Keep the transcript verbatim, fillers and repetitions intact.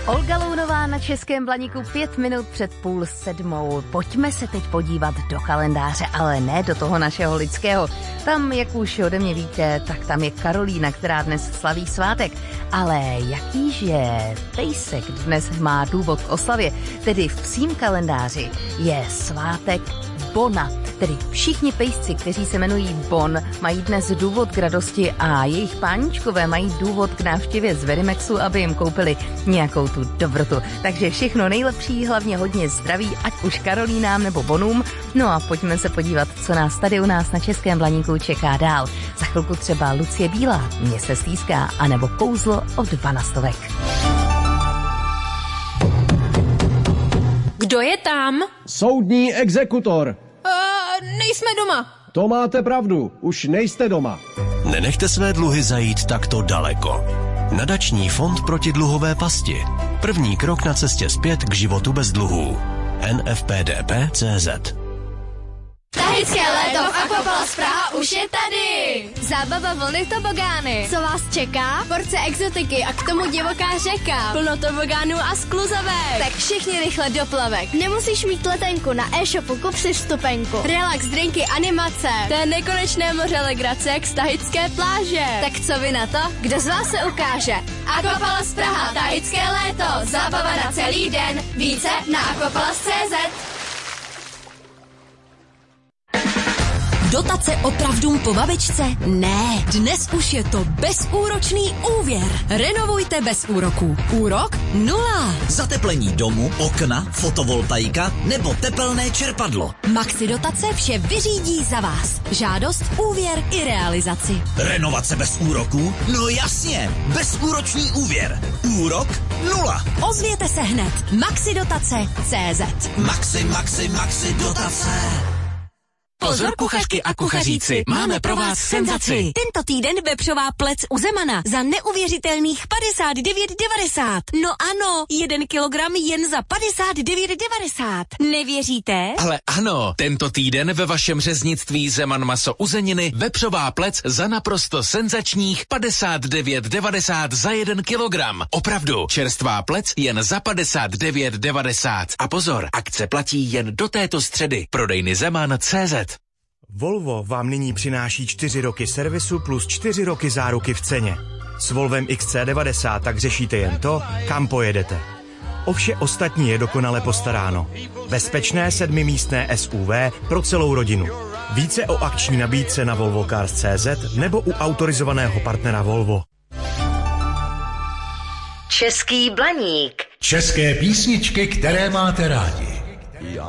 Olga Lounová na Českém Blaníku pět minut před půl sedmou. Pojďme se teď podívat do kalendáře, ale ne do toho našeho lidského. Tam, jak už ode mě víte, tak tam je Karolína, která dnes slaví svátek. Ale jakýže pejsek dnes má důvod k oslavě, tedy v psím kalendáři je svátek Bona. Tedy všichni pejsci, kteří se jmenují Bon, mají dnes důvod k radosti a jejich páničkové mají důvod k návštěvě z Verimexu, aby jim koupili nějakou tu dobrotu. Takže všechno nejlepší, hlavně hodně zdraví, ať už Karolínám nebo Bonům. No a pojďme se podívat, co nás tady u nás na Českém Blaníku čeká dál. Za chvilku třeba Lucie Bílá, Mně se stýská, anebo Kouzlo od Vanastovek. Kdo je tam? Soudní exekutor. Uh, nejsme doma. To máte pravdu, už nejste doma. Nenechte své dluhy zajít takto daleko. Nadační fond proti dluhové pasti. První krok na cestě zpět k životu bez dluhů. N F P D P tečka C Z. Tahické léto v Aquapalace Praha už je tady! Zábava vlny tobogány. Co vás čeká? Porce exotiky a k tomu divoká řeka. Plno tobogánů a skluzavek. Tak všichni rychle do plavek. Nemusíš mít letenku, na e-shopu kup si vstupenku. Relax, drinky, animace. To je nekonečné moře legrace jak z tahické pláže. Tak co vy na to? Kdo z vás se ukáže? Aquapalace Praha, tahické léto. Zábava na celý den. Více na aquapalace tečka C Z. Dotace opravdům po babičce? Ne, dnes už je to bezúročný úvěr. Renovujte bez úroků. Úrok nula. Zateplení domu, okna, fotovoltaika nebo tepelné čerpadlo. Maxi dotace vše vyřídí za vás. Žádost, úvěr i realizaci. Renovace bez úroků? No jasně, bezúročný úvěr. Úrok nula. Ozvěte se hned. Maxi dotace tečka C Z. Maxi, maxi, maxi dotace. Pozor kuchařky a kuchaříci, máme pro vás senzaci. Tento týden vepřová plec u Zemana za neuvěřitelných padesát devět devadesát. No ano, jeden kilogram jen za padesát devět devadesát. Nevěříte? Ale ano, tento týden ve vašem řeznictví Zeman maso uzeniny vepřová plec za naprosto senzačních padesát devět devadesát za jeden kilogram. Opravdu, čerstvá plec jen za padesát devět devadesát. A pozor, akce platí jen do této středy. Prodejny Zeman tečka C Z. Volvo vám nyní přináší čtyři roky servisu plus čtyři roky záruky v ceně. S Volvem X C devadesát tak řešíte jen to, kam pojedete. O vše ostatní je dokonale postaráno. Bezpečné sedmimístné S U V pro celou rodinu. Více o akční nabídce na Volvo Cars tečka C Z nebo u autorizovaného partnera Volvo. Český Blaník. České písničky, které máte rádi.